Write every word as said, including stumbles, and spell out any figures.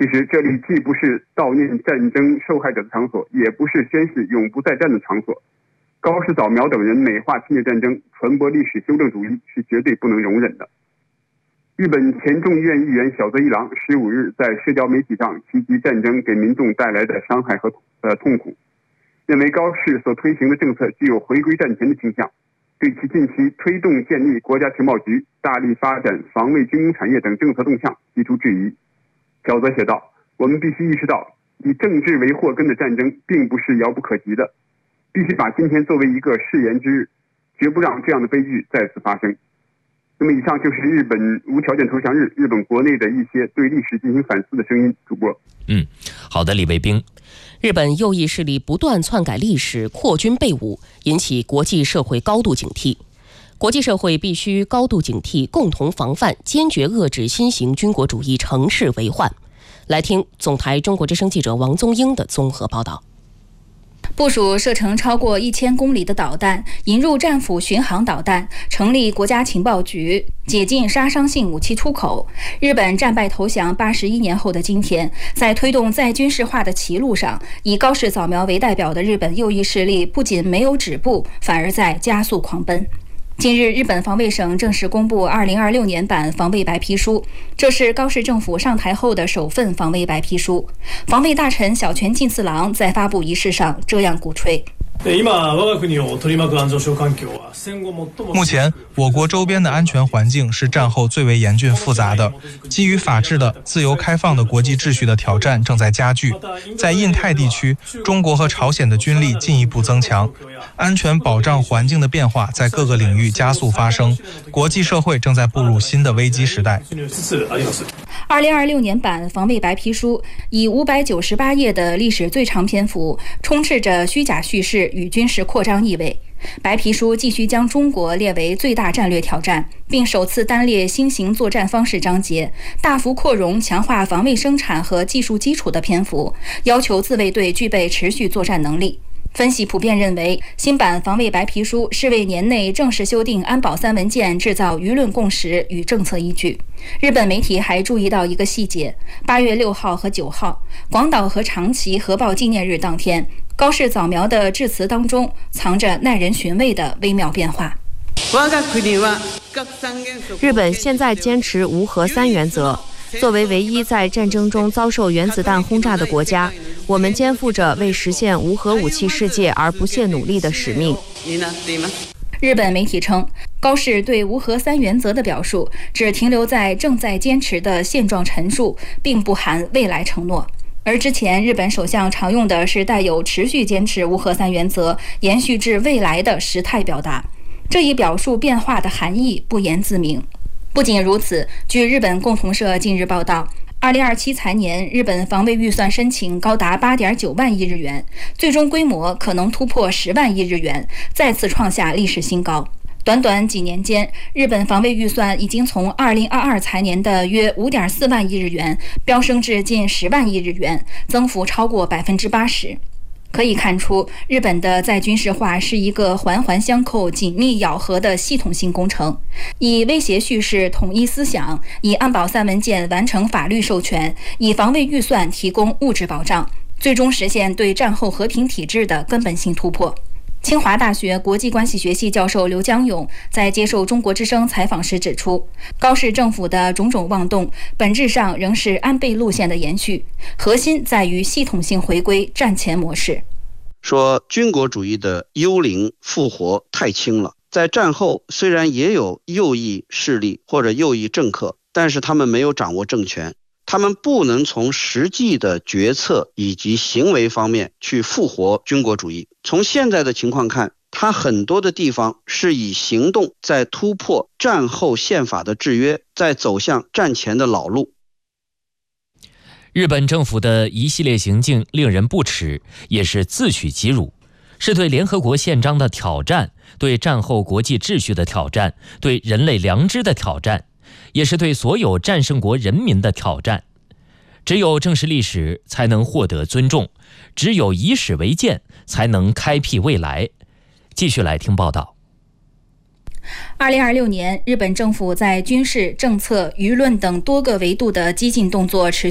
其实这里既不是悼念战争受害者的场所，也不是宣誓永不再战的场所。高市早苗等人美化侵略战争，传播历史修正主义是绝对不能容忍的。日本前众议院议员小泽一郎十五日在社交媒体上提及战争给民众带来的伤害和呃痛苦，认为高市所推行的政策具有回归战前的倾向，对其近期推动建立国家情报局、大力发展防卫军工产业等政策动向提出质疑。小泽写道：“我们必须意识到，以政治为祸根的战争并不是遥不可及的，必须把今天作为一个誓言之日，绝不让这样的悲剧再次发生。”那么以上就是日本无条件投降日日本国内的一些对历史进行反思的声音。主播， 嗯，好的，李卫兵。 日本右翼势力不断篡改历史、扩军备武，引起国际社会高度警惕。国际社会必须高度警惕，共同防范，坚决遏制新型军国主义乘势为患。来听总台中国之声记者王宗英的综合报道。 部署射程超过一千公里的导弹，引入战斧巡航导弹，成立国家情报局，解禁杀伤性武器出口。日本战败投降八十一年后的今天，在推动再军事化的歧路上，以高市早苗为代表的日本右翼势力不仅没有止步，反而在加速狂奔。近日，日本防卫省正式公布二零二六年版防卫白皮书，这是高市政府上台后的首份防卫白皮书。防卫大臣小泉进次郎在发布仪式上这样鼓吹。 目前，我国周边的安全环境是战后最为严峻复杂的，基于法治的、自由开放的国际秩序的挑战正在加剧。在印太地区，中国和朝鲜的军力进一步增强，安全保障环境的变化在各个领域加速发生，国际社会正在步入新的危机时代。 二零二六年版防卫白皮书以五百九十八页的历史最长篇幅，充斥着虚假叙事与军事扩张意味。白皮书继续将中国列为最大战略挑战，并首次单列新型作战方式章节，大幅扩容强化防卫生产和技术基础的篇幅，要求自卫队具备持续作战能力。分析普遍认为，新版防卫白皮书是为年内正式修订安保三文件制造舆论共识与政策依据。日本媒体还注意到一个细节：八月六号和九号，广岛和长崎核爆纪念日当天，高市早苗的致辞当中藏着耐人寻味的微妙变化。 日本现在坚持无核三原则。作为唯一在战争中遭受原子弹轰炸的国家，我们肩负着为实现无核武器世界而不懈努力的使命。 日本媒体称，高市对无核三原则的表述只停留在正在坚持的现状陈述，并不含未来承诺。而之前日本首相常用的是带有持续坚持无核三原则延续至未来的时态表达，这一表述变化的含义不言自明。不仅如此，据日本共同社近日报道，二零二七财年日本防卫预算申请高达 八点九万亿日元，最终规模可能突破十万亿日元，再次创下历史新高。短短几年间，日本防卫预算已经从二零二二财年的约 五点四万亿日元飙升至近十万亿日元，增幅超过 百分之八十。可以看出，日本的再军事化是一个环环相扣、紧密咬合的系统性工程，以威胁叙事统一思想，以安保三文件完成法律授权，以防卫预算提供物质保障，最终实现对战后和平体制的根本性突破。清华大学国际关系学系教授刘江勇在接受中国之声采访时指出，高市政府的种种妄动本质上仍是安倍路线的延续，核心在于系统性回归战前模式。 说军国主义的幽灵复活太轻了，在战后虽然也有右翼势力或者右翼政客，但是他们没有掌握政权，他们不能从实际的决策以及行为方面去复活军国主义。从现在的情况看，它很多的地方是以行动在突破战后宪法的制约，在走向战前的老路。 日本政府的一系列行径令人不齿，也是自取其辱，是对联合国宪章的挑战，对战后国际秩序的挑战，对人类良知的挑战，也是对所有战胜国人民的挑战。只有正视历史，才能获得尊重；只有以史为鉴，才能开辟未来。继续来听报道。 二零二六年，日本政府在军事、政策、舆论等多个维度的激进动作持续